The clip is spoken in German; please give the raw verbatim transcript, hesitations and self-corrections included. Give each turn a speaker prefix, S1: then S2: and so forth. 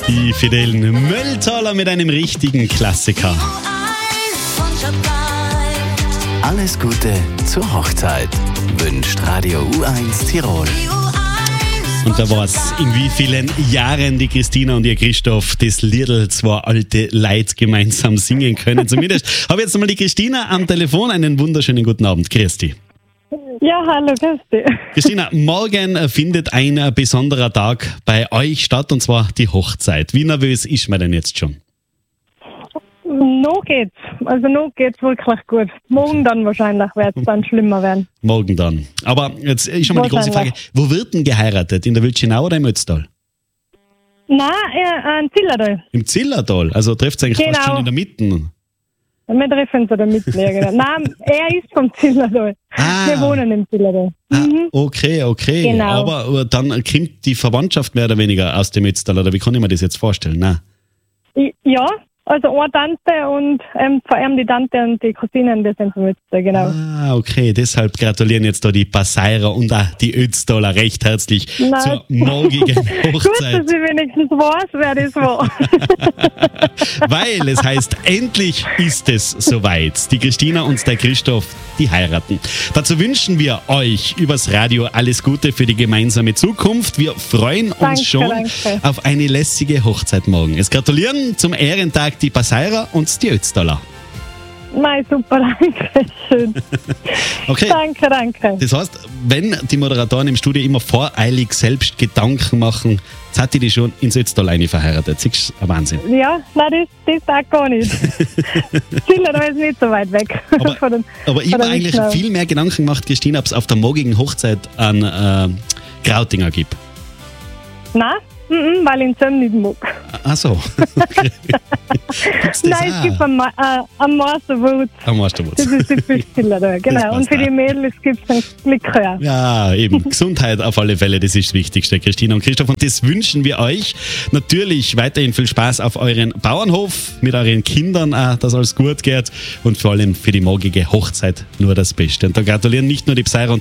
S1: Die fidelen Mölltaler mit einem richtigen Klassiker.
S2: Alles Gute zur Hochzeit wünscht Radio U eins Tirol.
S1: Und da war's, in wie vielen Jahren die Christina und ihr Christoph das Liedl zwei alte Leute gemeinsam singen können. Zumindest habe ich jetzt einmal die Christina am Telefon. Einen wunderschönen guten Abend. Christi.
S3: Ja, hallo, grüß dich.
S1: Christina, morgen findet ein besonderer Tag bei euch statt, und zwar die Hochzeit. Wie nervös ist man denn jetzt schon?
S3: Noch geht's. Also noch geht's wirklich gut. Morgen dann wahrscheinlich wird es dann schlimmer werden.
S1: Morgen dann. Aber jetzt ist schon mal die große Frage, wo wird denn geheiratet? In der Wildschenau oder im Ötztal?
S3: Nein, äh, in Zillertal.
S1: Im Zillertal? Also trifft es eigentlich
S3: Genau.
S1: fast schon in der Mitte.
S3: Wir treffen uns da mitten. Ja, genau. Nein, er ist vom Zillertal.
S1: Ah.
S3: Wir wohnen im Zillertal.
S1: Ah,
S3: Mhm.
S1: okay, okay.
S3: Genau.
S1: Aber, aber dann kommt die Verwandtschaft mehr oder weniger aus dem Ötztal, oder wie kann ich mir das jetzt vorstellen? Nein.
S3: I- Ja, also eine Tante und ähm, vor allem die Tante und die Cousinen, die sind vom Ötztal, genau.
S1: Ah, okay. Deshalb gratulieren jetzt da die Passeirer und auch die Ötztaler recht herzlich
S3: Nein.
S1: zur morgigen
S3: Gut,
S1: Hochzeit.
S3: dass ich wenigstens weiß, wer das war.
S1: Weil es heißt, endlich ist es soweit. Die Christina und der Christoph, die heiraten. Dazu wünschen wir euch übers Radio alles Gute für die gemeinsame Zukunft. Wir freuen uns
S3: Danke,
S1: schon
S3: danke.
S1: auf eine lässige Hochzeit morgen. Es gratulieren zum Ehrentag die Passeirer und die Ötztaler.
S3: Nein, super, danke schön.
S1: Okay.
S3: Danke, danke.
S1: Das heißt, wenn die Moderatoren im Studio immer voreilig selbst Gedanken machen, jetzt hat die die schon ins Ötztal rein verheiratet. Siehst du, ein Wahnsinn.
S3: Ja, nein, das, das auch gar nicht. Zillertal ist nicht so weit weg.
S1: Aber,
S3: Von den-
S1: aber ich
S3: von
S1: habe
S3: der
S1: eigentlich
S3: Wildschenau.
S1: viel mehr Gedanken gemacht, Christina, ob es auf der morgigen Hochzeit einen äh, Grautinger gibt.
S3: Nein, mhm, weil ich ihn Söm nicht mag.
S1: Ach so. Okay. Gibt's das
S3: Nein, es gibt
S1: auch?
S3: einen, Ma- äh, einen Masterwut.
S1: Am Masterwurz.
S3: Das ist die Fischzillertal, genau.
S1: passt
S3: Und für die
S1: auch.
S3: Mädels gibt es einen Likör.
S1: Ja, eben. Gesundheit auf alle Fälle, das ist das Wichtigste, Christina und Christoph. Und das wünschen wir euch. Natürlich weiterhin viel Spaß auf euren Bauernhof, mit euren Kindern auch, dass alles gut geht. Und vor allem für die morgige Hochzeit nur das Beste. Und da gratulieren nicht nur die Pseirer und